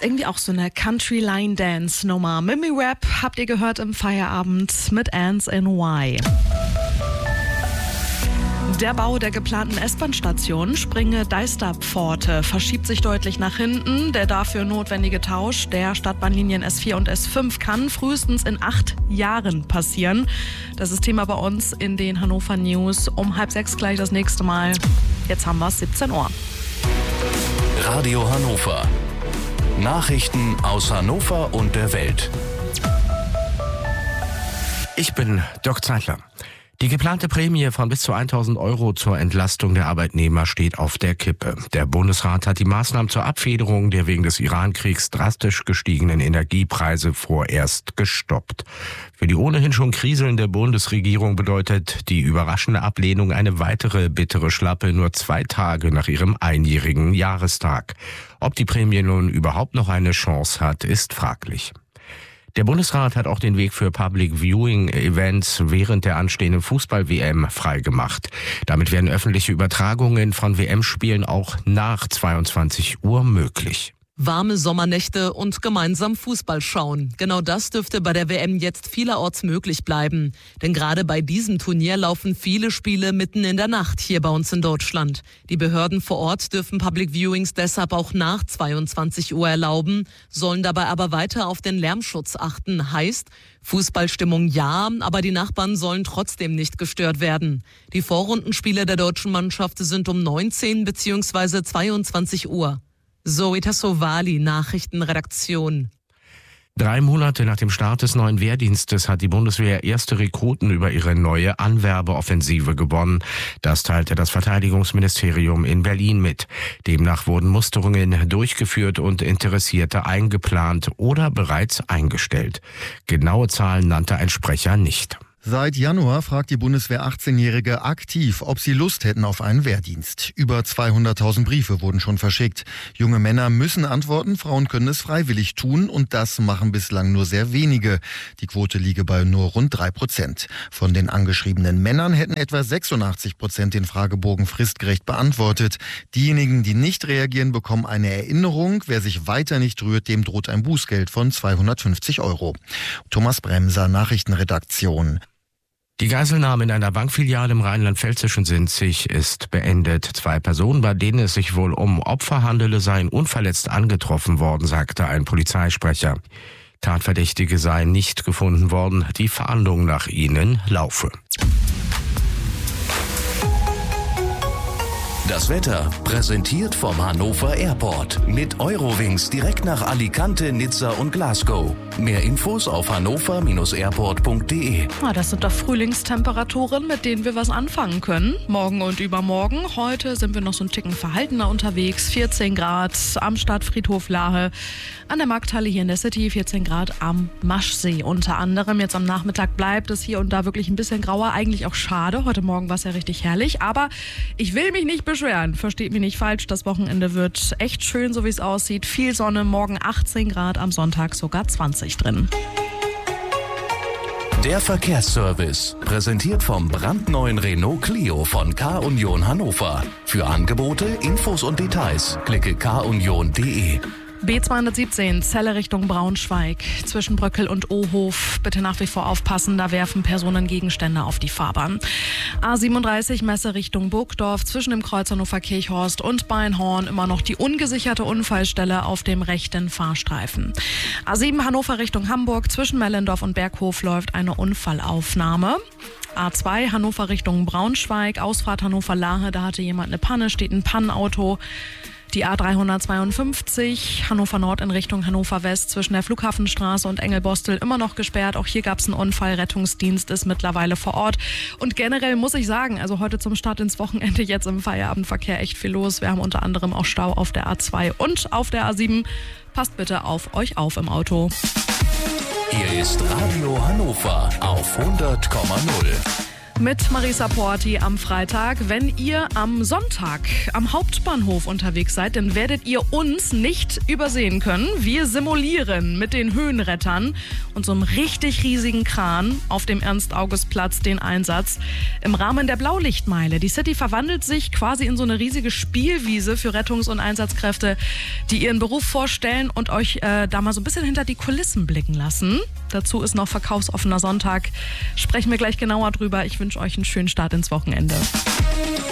irgendwie auch so eine Country-Line-Dance-Nummer. Mimi-Rap habt ihr gehört im Feierabend mit Ants in Y. Der Bau der geplanten S-Bahn-Station Springe-Deistar-Pforte verschiebt sich deutlich nach hinten. Der dafür notwendige Tausch der Stadtbahnlinien S4 und S5 kann frühestens in 8 Jahren passieren. Das ist Thema bei uns in den Hannover News. Um 5:30 gleich das nächste Mal. Jetzt haben wir es, 17 Uhr. Radio Hannover. Nachrichten aus Hannover und der Welt. Ich bin Dirk Zeitler. Die geplante Prämie von bis zu 1.000 Euro zur Entlastung der Arbeitnehmer steht auf der Kippe. Der Bundesrat hat die Maßnahmen zur Abfederung der wegen des Iran-Kriegs drastisch gestiegenen Energiepreise vorerst gestoppt. Für die ohnehin schon kriselnde Bundesregierung bedeutet die überraschende Ablehnung eine weitere bittere Schlappe nur 2 Tage nach ihrem einjährigen Jahrestag. Ob die Prämie nun überhaupt noch eine Chance hat, ist fraglich. Der Bundesrat hat auch den Weg für Public Viewing Events während der anstehenden Fußball-WM freigemacht. Damit werden öffentliche Übertragungen von WM-Spielen auch nach 22 Uhr möglich. Warme Sommernächte und gemeinsam Fußball schauen. Genau das dürfte bei der WM jetzt vielerorts möglich bleiben. Denn gerade bei diesem Turnier laufen viele Spiele mitten in der Nacht hier bei uns in Deutschland. Die Behörden vor Ort dürfen Public Viewings deshalb auch nach 22 Uhr erlauben, sollen dabei aber weiter auf den Lärmschutz achten. Heißt, Fußballstimmung ja, aber die Nachbarn sollen trotzdem nicht gestört werden. Die Vorrundenspiele der deutschen Mannschaft sind um 19 bzw. 22 Uhr. Zoe Tassovali, Nachrichtenredaktion. 3 Monate nach dem Start des neuen Wehrdienstes hat die Bundeswehr erste Rekruten über ihre neue Anwerbeoffensive gewonnen. Das teilte das Verteidigungsministerium in Berlin mit. Demnach wurden Musterungen durchgeführt und Interessierte eingeplant oder bereits eingestellt. Genaue Zahlen nannte ein Sprecher nicht. Seit Januar fragt die Bundeswehr 18-Jährige aktiv, ob sie Lust hätten auf einen Wehrdienst. Über 200.000 Briefe wurden schon verschickt. Junge Männer müssen antworten, Frauen können es freiwillig tun und das machen bislang nur sehr wenige. Die Quote liege bei nur rund 3%. Von den angeschriebenen Männern hätten etwa 86% den Fragebogen fristgerecht beantwortet. Diejenigen, die nicht reagieren, bekommen eine Erinnerung. Wer sich weiter nicht rührt, dem droht ein Bußgeld von 250 Euro. Thomas Bremser, Nachrichtenredaktion. Die Geiselnahme in einer Bankfiliale im rheinland-pfälzischen Sinzig ist beendet. 2 Personen, bei denen es sich wohl um Opfer handele, seien unverletzt angetroffen worden, sagte ein Polizeisprecher. Tatverdächtige seien nicht gefunden worden. Die Fahndung nach ihnen laufe. Das Wetter präsentiert vom Hannover Airport. Mit Eurowings direkt nach Alicante, Nizza und Glasgow. Mehr Infos auf hannover-airport.de. Das sind doch Frühlingstemperaturen, mit denen wir was anfangen können. Morgen und übermorgen. Heute sind wir noch so ein Ticken verhaltener unterwegs. 14 Grad am Stadtfriedhof Lahe. An der Markthalle hier in der City 14 Grad am Maschsee unter anderem. Jetzt am Nachmittag bleibt es hier und da wirklich ein bisschen grauer. Eigentlich auch schade. Heute Morgen war es ja richtig herrlich. Aber ich will mich nicht beschweren. Versteht mich nicht falsch. Das Wochenende wird echt schön, so wie es aussieht. Viel Sonne. Morgen 18 Grad. Am Sonntag sogar 20 drin. Der Verkehrsservice, präsentiert vom brandneuen Renault Clio von K-Union Hannover. Für Angebote, Infos und Details klicke kunion.de. B217, Celle Richtung Braunschweig, zwischen Bröckel und Ohof. Bitte nach wie vor aufpassen, da werfen Personen Gegenstände auf die Fahrbahn. A37, Messe Richtung Burgdorf, zwischen dem Kreuz Hannover-Kirchhorst und Beinhorn immer noch die ungesicherte Unfallstelle auf dem rechten Fahrstreifen. A7, Hannover Richtung Hamburg, zwischen Mellendorf und Berghof läuft eine Unfallaufnahme. A2, Hannover Richtung Braunschweig, Ausfahrt Hannover-Lahe, da hatte jemand eine Panne, steht ein Pannenauto. Die A352, Hannover Nord in Richtung Hannover West, zwischen der Flughafenstraße und Engelbostel immer noch gesperrt. Auch hier gab es einen Unfall, Rettungsdienst ist mittlerweile vor Ort. Und generell muss ich sagen, also heute zum Start ins Wochenende jetzt im Feierabendverkehr echt viel los. Wir haben unter anderem auch Stau auf der A2 und auf der A7. Passt bitte auf euch auf im Auto. Hier ist Radio Hannover auf 100,0. Mit Marisa Porti am Freitag. Wenn ihr am Sonntag am Hauptbahnhof unterwegs seid, dann werdet ihr uns nicht übersehen können. Wir simulieren mit den Höhenrettern und so einem richtig riesigen Kran auf dem Ernst-August-Platz den Einsatz im Rahmen der Blaulichtmeile. Die City verwandelt sich quasi in so eine riesige Spielwiese für Rettungs- und Einsatzkräfte, die ihren Beruf vorstellen und euch da mal so ein bisschen hinter die Kulissen blicken lassen. Dazu ist noch verkaufsoffener Sonntag. Sprechen wir gleich genauer drüber. Ich wünsche euch einen schönen Start ins Wochenende.